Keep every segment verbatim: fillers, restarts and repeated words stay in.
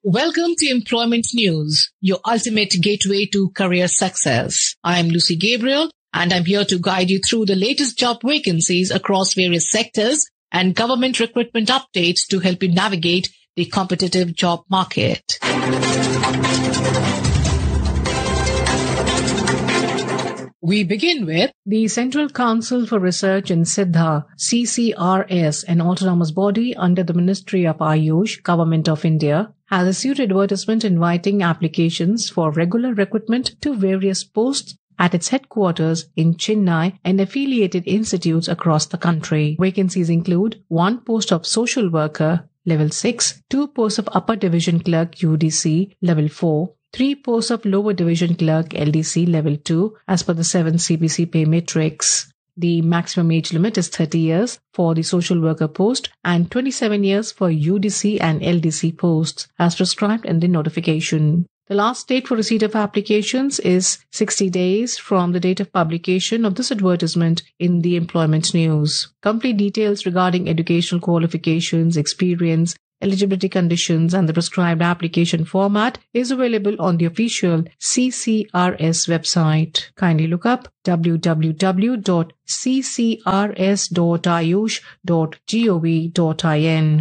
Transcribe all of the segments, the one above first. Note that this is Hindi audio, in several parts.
Welcome to Employment News, your ultimate gateway to career success. I am Lucy Gabriel, and I'm here to guide you through the latest job vacancies across various sectors and government recruitment updates to help you navigate the competitive job market. We begin with the Central Council for Research in Siddha, C C R S, an autonomous body under the Ministry of Ayush, Government of India, has issued advertisement inviting applications for regular recruitment to various posts at its headquarters in Chennai and affiliated institutes across the country. Vacancies include one post of social worker, level six, two posts of upper division clerk, U D C, level four, three posts of lower division clerk, L D C, level two, as per the seven C B C pay matrix. The maximum age limit is thirty years for the social worker post and twenty-seven years for U D C and L D C posts, as prescribed in the notification. The last date for receipt of applications is sixty days from the date of publication of this advertisement in the Employment News. Complete details regarding educational qualifications, experience, eligibility conditions and the prescribed application format is available on the official C C R S website. Kindly look up w w w dot c c r s dot ayush dot gov dot in.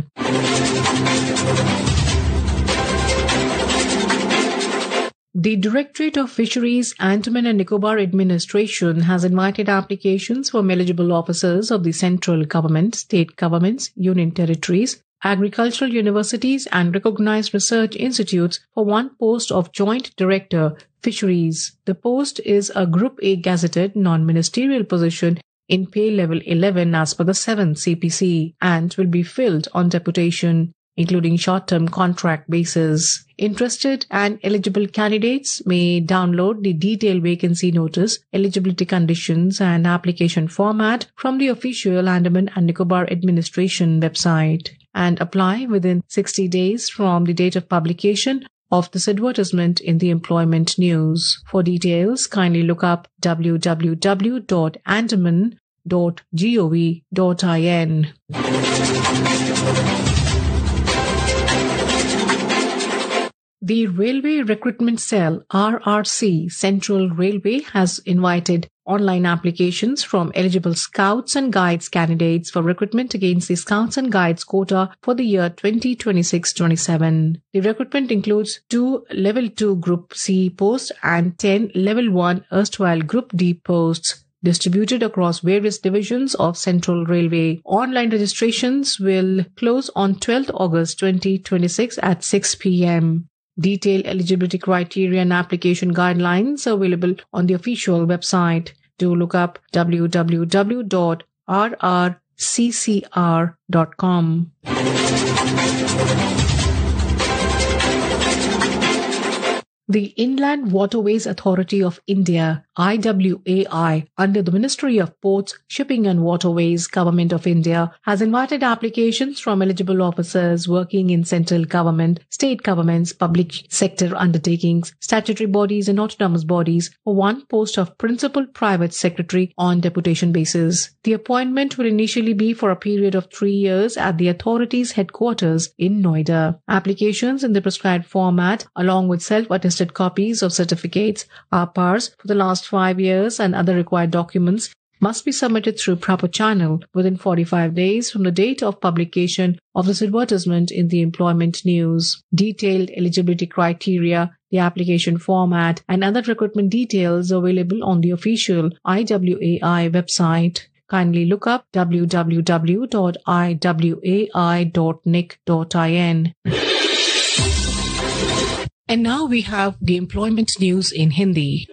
The Directorate of Fisheries, Andaman and Nicobar Administration has invited applications from eligible officers of the central government, state governments, union territories, agricultural universities and recognized research institutes for one post of Joint Director, Fisheries. The post is a Group A gazetted non-ministerial position in pay level eleven as per the seventh C P C and will be filled on deputation, including short-term contract basis. Interested and eligible candidates may download the detailed vacancy notice, eligibility conditions and application format from the official Andaman and Nicobar Administration website and apply within sixty days from the date of publication of this advertisement in the Employment News. For details, kindly look up w w w dot andaman dot gov dot in. The Railway Recruitment Cell, R R C, Central Railway has invited online applications from eligible Scouts and Guides candidates for recruitment against the Scouts and Guides quota for the year twenty twenty-six twenty-seven. The recruitment includes two Level two Group C posts and ten Level one erstwhile Group D posts, distributed across various divisions of Central Railway. Online registrations will close on twelfth August twenty twenty-six at six p m Detailed eligibility criteria and application guidelines are available on the official website. Do look up w w w dot r r c c r dot com. The Inland Waterways Authority of India, I W A I, under the Ministry of Ports, Shipping and Waterways, Government of India, has invited applications from eligible officers working in central government, state governments, public sector undertakings, statutory bodies and autonomous bodies for one post of Principal Private Secretary on deputation basis. The appointment will initially be for a period of three years at the authority's headquarters in Noida. Applications in the prescribed format, along with self-attested copies of certificates, R P Rs for the last five years and other required documents must be submitted through proper channel within forty-five days from the date of publication of this advertisement in the Employment News. Detailed eligibility criteria, the application format and other recruitment details are available on the official I W A I website. Kindly look up w w w dot i w a i dot n i c dot in. And now we have the Employment News in Hindi.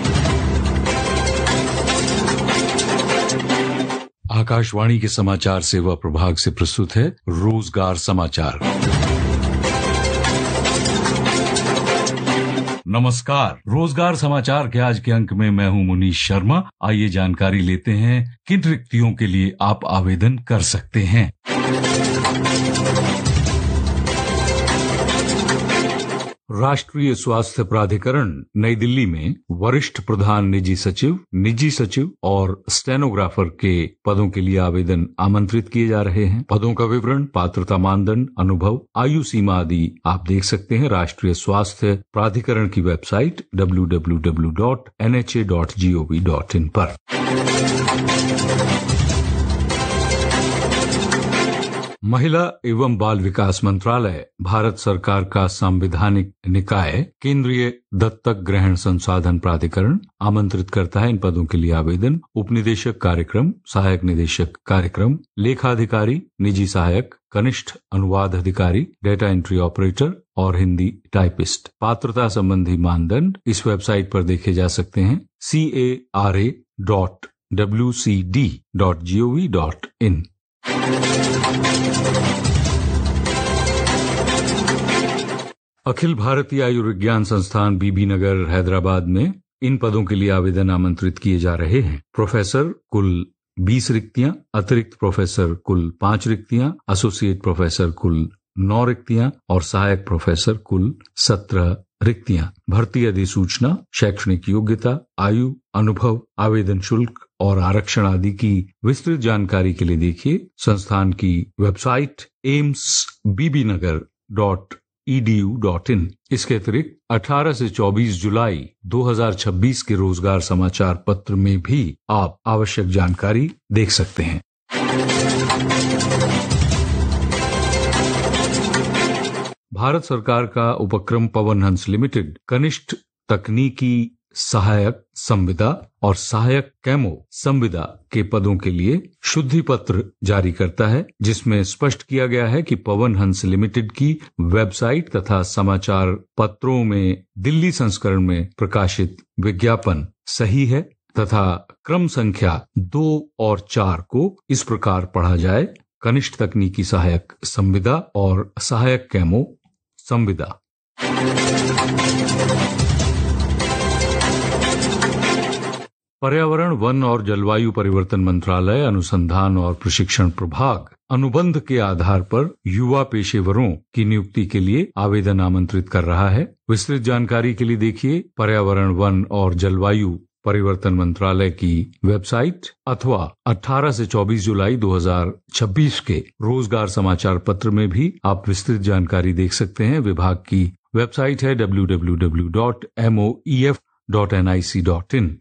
Akashvani के समाचार सेवा प्रभाग से प्रस्तुत है रोजगार समाचार। नमस्कार, रोजगार समाचार के आज के अंक में मैं हूं मुनीश शर्मा। आइए जानकारी लेते हैं किन रिक्तियों के लिए आप आवेदन कर सकते हैं। राष्ट्रीय स्वास्थ्य प्राधिकरण नई दिल्ली में वरिष्ठ प्रधान निजी सचिव, निजी सचिव और स्टेनोग्राफर के पदों के लिए आवेदन आमंत्रित किए जा रहे हैं। पदों का विवरण, पात्रता मानदंड, अनुभव, आयु सीमा आदि आप देख सकते हैं राष्ट्रीय स्वास्थ्य प्राधिकरण की website W W W dot N H A dot G O V dot in पर। महिला एवं बाल विकास मंत्रालय भारत सरकार का संवैधानिक निकाय केंद्रीय दत्तक ग्रहण संसाधन प्राधिकरण आमंत्रित करता है इन पदों के लिए आवेदन। उपनिदेशक कार्यक्रम, सहायक निदेशक कार्यक्रम, लेखाधिकारी, निजी सहायक, कनिष्ठ अनुवाद अधिकारी, डेटा एंट्री ऑपरेटर और हिंदी टाइपिस्ट। पात्रता संबंधी मानदंड इस वेबसाइट पर देखे जा सकते हैं सी A R A dot W C D dot G O V dot in. Akhil Bharatiya Ayurvigyan संस्थान बीबी नगर हैदराबाद में इन पदों के लिए आवेदन आमंत्रित किए जा रहे हैं। प्रोफेसर कुल बीस रिक्तियां, अतिरिक्त प्रोफेसर कुल पांच रिक्तियां, एसोसिएट प्रोफेसर कुल नौ रिक्तियां और सहायक प्रोफेसर कुल सत्रह रिक्तियां। भर्ती अधिसूचना, शैक्षणिक योग्यता, आयु, अनुभव, आवेदन शुल्क और आरक्षण आदि की विस्तृत जानकारी के लिए देखिए संस्थान की website AIIMS Bibi Nagar dot E D U dot in. इसके अतिरिक्त अठारह से चौबीस जुलाई दो हज़ार छब्बीस के रोजगार समाचार पत्र में भी आप आवश्यक जानकारी देख सकते हैं। भारत सरकार का उपक्रम पवन हंस लिमिटेड कनिष्ठ तकनीकी सहायक संविदा और सहायक कैमो संविदा के पदों के लिए शुद्धि पत्र जारी करता है, जिसमें स्पष्ट किया गया है कि पवन हंस लिमिटेड की वेबसाइट तथा समाचार पत्रों में दिल्ली संस्करण में प्रकाशित विज्ञापन सही है तथा क्रम संख्या दो और चार को इस प्रकार पढ़ा जाए: कनिष्ठ तकनीकी सहायक संविदा और सहायक कैमो संविदा। पर्यावरण, वन और जलवायु परिवर्तन मंत्रालय, अनुसंधान और प्रशिक्षण प्रभाग अनुबंध के आधार पर युवा पेशेवरों की नियुक्ति के लिए आवेदन आमंत्रित कर रहा है। विस्तृत जानकारी के लिए देखिए पर्यावरण, वन और जलवायु परिवर्तन मंत्रालय की वेबसाइट अथवा अठारह से चौबीस जुलाई दो हज़ार छब्बीस के रोजगार समाचार पत्र में भी आप विस्तृत जानकारी देख सकते हैं। विभाग की वेबसाइट है W W W dot M O E F dot N I C dot in.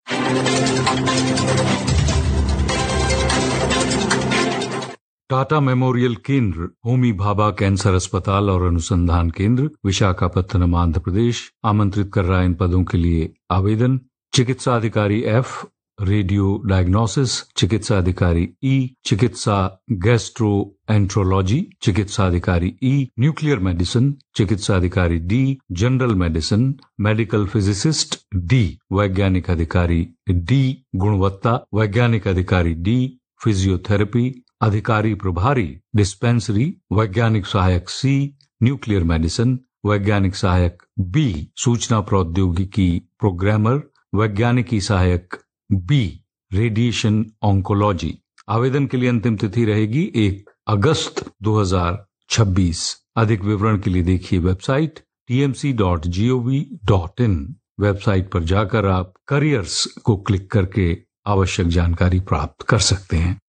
Tata memorial केंद्र, होमी भाभा कैंसर अस्पताल और अनुसंधान केंद्र, विशाखापत्तनम, आंध्र प्रदेश आमंत्रित कर रहा है इन पदों के लिए आवेदन। चिकित्सा अधिकारी एफ, रेडियो डायग्नोसिस, चिकित्सा अधिकारी ई, चिकित्सा गैस्ट्रो एंट्रोलॉजी, चिकित्सा अधिकारी ई, न्यूक्लियर मेडिसिन, चिकित्सा अधिकारी D, general medicine, medical physicist D, वैज्ञानिक अधिकारी डी, गुणवत्ता वैज्ञानिक अधिकारी डी, फिजियोथेरेपी अधिकारी प्रभारी डिस्पेंसरी, वैज्ञानिक सहायक सी, न्यूक्लियर मेडिसिन, वैज्ञानिक सहायक बी, सूचना प्रौद्योगिकी प्रोग्रामर, वैज्ञानिकी सहायक बी, रेडिएशन ऑन्कोलॉजी। आवेदन के लिए अंतिम तिथि रहेगी एक अगस्त दो हज़ार छब्बीस। अधिक विवरण के लिए देखिए website T M C dot G O V dot in. Website पर जाकर आप करियर्स को क्लिक करके आवश्यक जानकारी प्राप्त कर सकते हैं।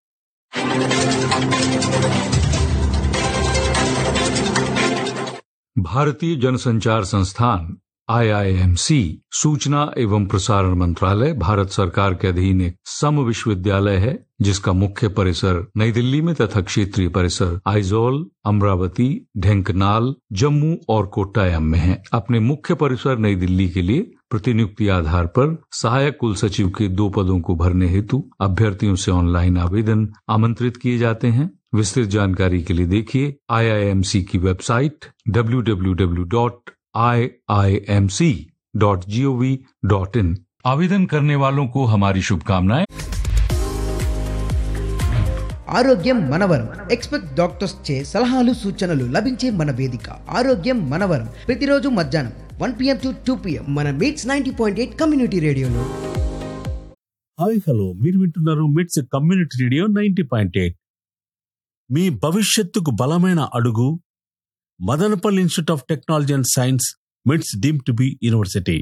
भारतीय जनसंचार संस्थान आई आई एम सी, सूचना एवं प्रसारण मंत्रालय भारत सरकार के अधीन एक सम विश्वविद्यालय है जिसका मुख्य परिसर नई दिल्ली में तथा क्षेत्रीय परिसर आइजोल, अमरावती, ढेंकनाल, जम्मू और कोट्टायम में है। अपने मुख्य परिसर नई दिल्ली के लिए प्रतिनियुक्ति आधार पर सहायक कुल सचिव के दो पदों को भरने हेतु अभ्यर्थियों से ऑनलाइन आवेदन आमंत्रित किए जाते हैं। विस्तृत जानकारी के लिए देखिए आई आई एम सी की website W W W dot I I M C dot G O V dot in. आवेदन करने वालों को हमारी शुभकामनाएं। ఆరోగ్యం మనవరం ఎక్స్పెక్ట్ డాక్టర్స్ చే సలహాలు సూచనలు లభించే మన వేదిక ఆరోగ్యం మనవరం ప్రతిరోజు మధ్యాహ్నం one PM to two PM మన meets ninety point eight community రేడియోలో. హాయ్ హలో, మీరు వింటున్నారు మిట్స్ community radio ninety point eight. మీ భవిష్యత్తుకు బలమైన అడుగు Madanapalle institute of technology and science మిట్స్ డీమ్డ్ టు బి యూనివర్సిటీ.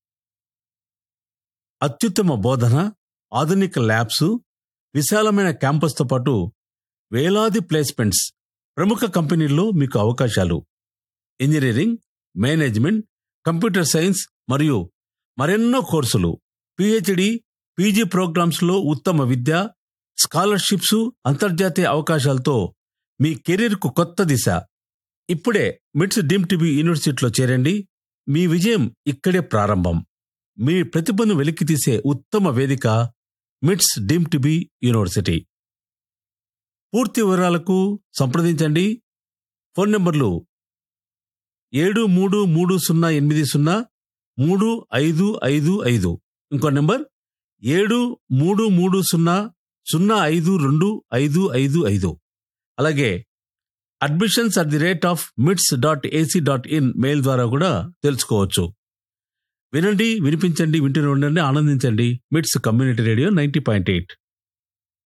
అత్యుత్తమ బోధన, ఆధునిక ల్యాబ్స్, విశాలమైన క్యాంపస్తో పాటు వేలాది ప్లేస్మెంట్స్, ప్రముఖ కంపెనీల్లో మీకు అవకాశాలు. ఇంజనీరింగ్, మేనేజ్మెంట్, కంప్యూటర్ సైన్స్ మరియు మరెన్నో కోర్సులు, పిహెచ్డి, పీజీ ప్రోగ్రామ్స్లో ఉత్తమ విద్య, స్కాలర్షిప్స్, అంతర్జాతీయ అవకాశాలతో మీ కెరీర్కు కొత్త దిశ. ఇప్పుడే మిట్స్ డీమ్డ్ టు బి యూనివర్సిటీలో చేరండి. మీ విజయం ఇక్కడే ప్రారంభం. మీ ప్రతిభను వెలికితీసే ఉత్తమ వేదిక మిట్స్ డీమ్డ్ టు బి యూనివర్సిటీ. పూర్తి వివరాలకు సంప్రదించండి. ఫోన్ నంబర్లు ఏడు మూడు మూడు సున్నా ఎనిమిది సున్నా మూడు ఐదు ఐదు ఐదు. ఇంకో నెంబర్ ఏడు మూడు మూడు సున్నా సున్నా ఐదు రెండు ఐదు ఐదు ఐదు. అలాగే admissions at the rate of మిట్స్ dot AC dot in mail ద్వారా కూడా తెలుసుకోవచ్చు. వినండి, వినిపించండి, వింటూనే ఉండండి, ఆనందించండి. మిట్స్ community radio ninety point eight.